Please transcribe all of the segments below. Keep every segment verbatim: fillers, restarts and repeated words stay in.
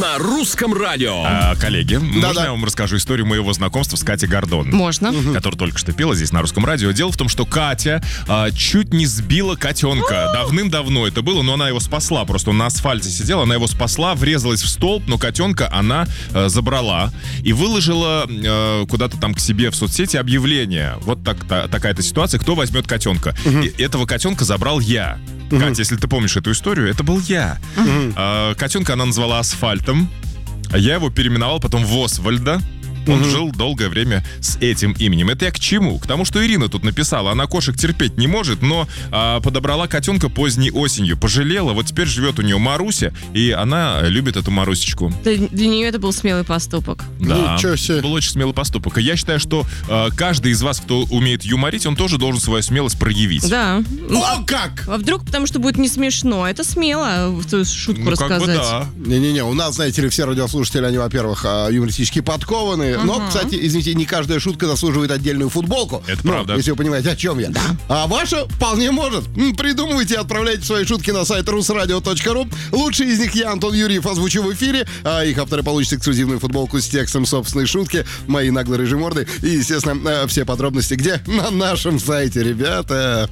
на русском радио. А, коллеги, Да, можно да. я вам расскажу историю моего знакомства с Катей Гордон? Можно. Которая только что пела здесь на русском радио. Дело в том, что Катя а, чуть не сбила котенка. Давным-давно это было, но она его спасла. Просто он на асфальте сидел, она его спасла, врезалась в столб, но котенка она а, забрала и выложила а, куда-то там к себе в соцсети объявление. Вот так, та, такая-то ситуация, кто возьмет котенка. И этого котенка забрал я. Катя, если ты помнишь эту историю, это был я. А, котенка она назвала Асфальтом. А я его переименовал потом в Освальда. Он угу. жил долгое время с этим именем. Это я к чему? К тому, что Ирина тут написала. Она кошек терпеть не может, но а, подобрала котенка поздней осенью. Пожалела. Вот теперь живет у нее Маруся, и она любит эту Марусечку. Для, для нее это был смелый поступок. Да, Ничего себе. Был очень смелый поступок. И я считаю, что а, каждый из вас, кто умеет юморить, он тоже должен свою смелость проявить. Да. О, как! А вдруг, потому что будет не смешно. Это смело в ту шутку Ну, рассказать. как бы да. Не-не-не, у нас, знаете ли, все радиослушатели, они, во-первых, а, юмористически подкованы. Но, Ага. кстати, извините, не каждая шутка заслуживает отдельную футболку. Это Ну, правда. если вы понимаете, о чем я. А ваша вполне может. М, Придумывайте и отправляйте свои шутки на сайт русрадио точка ру. Лучшие из них я, Антон Юрьев, озвучу в эфире. А их авторы получат эксклюзивную футболку с текстом собственной шутки, мои наглые рыжие морды. И, естественно, э, все подробности где? На нашем сайте, ребята.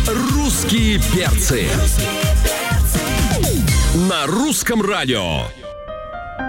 Русские перцы. На русском радио.